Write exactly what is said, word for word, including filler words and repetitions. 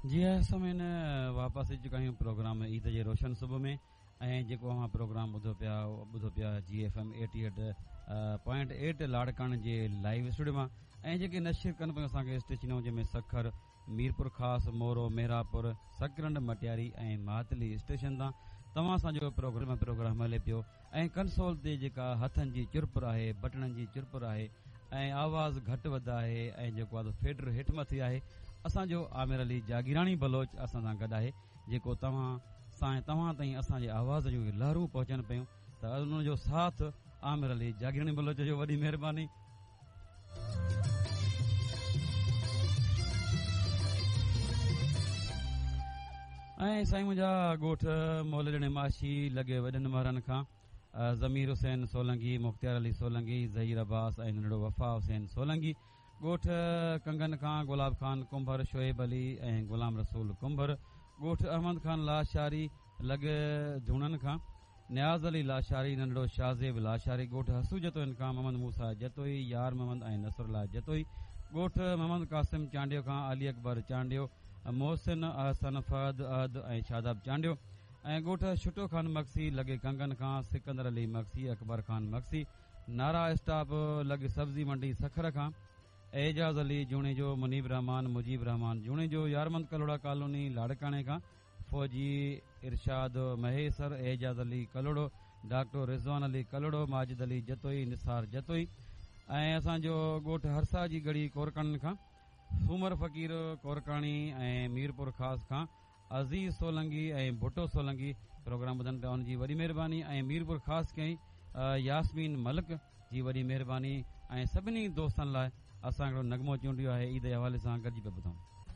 जी समें वापस अची चुका आहियूं प्रोग्राम ईद जे रोशन सुबुह में ऐं जेको अव्हां प्रोग्राम ॿुधो पिया ॿुधो पिया जी F M eighty eight point eight लाड़काणे जे लाइव स्टूडियो मां ऐं जेके नशिर कनि पियूं असांखे स्टेशनूं जंहिंमें सखर मीरपुर ख़ासि मोरो मेरापुर सकरंड मटियारी ऐं मातली स्टेशन तां तव्हां असांजो प्रोग्राम प्रोग्राम हले पियो ऐं कंसोल ते जेका हथनि जी चुरपुर आहे बटणनि जी चुरपुर आहे ऐं आवाज़ घटि वधि आहे ऐं जेको आहे फेडर हेठि मथे आहे असांजो आमिर अली जागीराणी बलोच असां सां गॾु आहे जेको तव्हां सां तव्हां ताईं असांजे आवाज़ जूं लहरूं पहुचनि पियूं त उन जो साथ आमिर अली जागीराणी बलोच जो वॾी महिरबानी। ऐं साईं मुंहिंजा ॻोठ मोल ॼणे माशी लॻे वॾनि महारनि खां ज़मीर हुसैन सोलंगी मुख़्तियार अली सोलंगी ज़हीर अब्बास ऐं नंढड़ो वफ़ा हुसैन सोलंगी ॻोठ कंगन खां गुलाब खान कुंभर शोएब अली ऐं गुलाम रसूल कुंभर ॻोठ अहमद खान लाशारी लॻे धूणनि खां न्याज़ अली लाशारी नंढड़ो शाहज़ेब लाशारी ॻोठ हसू जतोइन खां मोहम्मद मूसा जतोई यार मोहम्मद ऐं नसरुल्ला जतोई ॻोठ मोहम्मद कासिम चांडियो खां अली अकबर चांडियो मोहसिन अहसन फहद अहद ऐं शादाब चांडियो ऐं ॻोठ छुटो खान मक्सी लॻे कंगन खां सिकंदर अली मक्सी अकबर खान मक्सी नारा स्टाफ लॻे सब्जी मंडी सखर खां एजाज़ अली जूणे जो मुनीब रहमान मुजीब रहमान जूणे जो यारमंद कलोड़ा कॉलोनी लाड़काणे खां फौजी इरशाद महेसर एजाज़ अली कलोड़ो डॉक्टर रिज़वान अली कलोड़ो माजिद अली जतोई निसार जतोई ऐं असांजो ॻोठ हरसा जी गढ़ी कोरकणनि खां सूमर फ़कीर कोरकाणी ऐं मीरपुर ख़ासि खां अज़ीज़ सोलंगी ऐं भुटो सोलंगी प्रोग्राम ॿुधनि पिया उनजी वॾी महिरबानी ऐं मीरपुर ख़ासि कयईं यास्मीन मलिक जी वॾी महिरबानी ऐं सभिनी दोस्तनि लाइ असां हिकिड़ो नगमो चूंडियो आहे ईद जे हवाले सां गॾिजी पिया ॿुधूं।